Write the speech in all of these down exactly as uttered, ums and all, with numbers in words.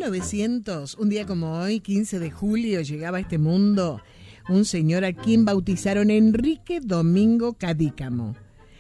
novecientos, un día como hoy, quince de julio, llegaba a este mundo un señor a quien bautizaron Enrique Domingo Cadícamo.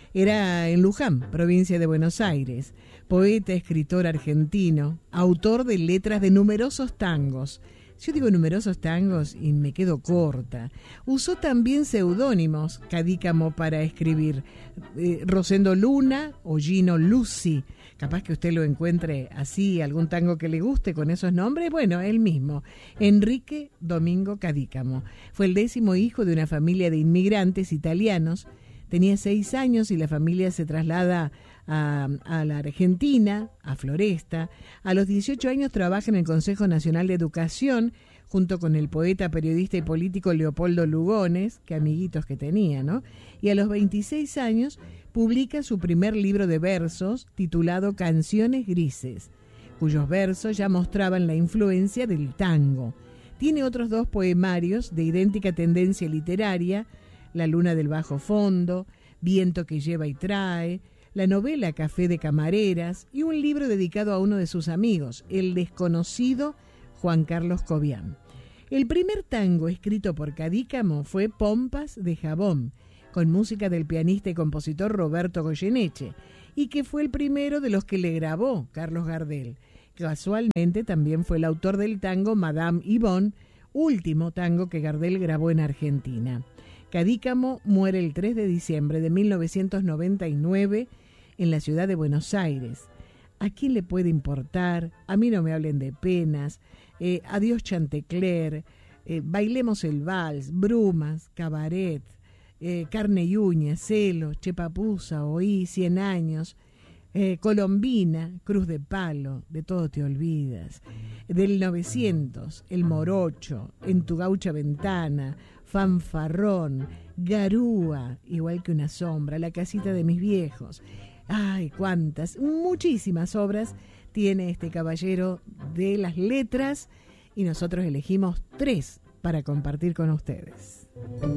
Era en Luján, provincia de Buenos Aires, poeta, escritor argentino, autor de letras de numerosos tangos. Yo digo numerosos tangos y me quedo corta. Usó también seudónimos Cadícamo para escribir. Eh, Rosendo Luna o Gino Lucy. Capaz que usted lo encuentre así, algún tango que le guste con esos nombres. Bueno, él mismo, Enrique Domingo Cadícamo. Fue el décimo hijo de una familia de inmigrantes italianos. Tenía seis años y la familia se traslada a, a la Argentina, a Floresta. A los dieciocho años trabaja en el Consejo Nacional de Educación junto con el poeta, periodista y político Leopoldo Lugones, qué amiguitos que tenía, ¿no? Y a los veintiséis años publica su primer libro de versos titulado Canciones Grises, cuyos versos ya mostraban la influencia del tango. Tiene otros dos poemarios de idéntica tendencia literaria, La luna del bajo fondo, Viento que lleva y trae, la novela Café de Camareras y un libro dedicado a uno de sus amigos, el desconocido Juan Carlos Cobian. El primer tango escrito por Cadícamo fue Pompas de Jabón, con música del pianista y compositor Roberto Goyeneche, y que fue el primero de los que le grabó Carlos Gardel. Casualmente también fue el autor del tango Madame Yvonne, último tango que Gardel grabó en Argentina. Cadícamo muere el tres de diciembre de mil novecientos noventa y nueve en la ciudad de Buenos Aires. ¿A quién le puede importar? A mí no me hablen de penas. Eh, Adiós Chantecler, eh, Bailemos el Vals, Brumas, Cabaret, eh, Carne y Uña, Celo, Chepapusa, Oí, Cien Años, eh, Colombina, Cruz de Palo, De todo te olvidas. Del novecientos, El Morocho, En tu gaucha ventana, Fanfarrón, Garúa, Igual que una sombra, La casita de mis viejos. Ay, cuántas, muchísimas obras tiene este caballero de las letras y nosotros elegimos tres para compartir con ustedes.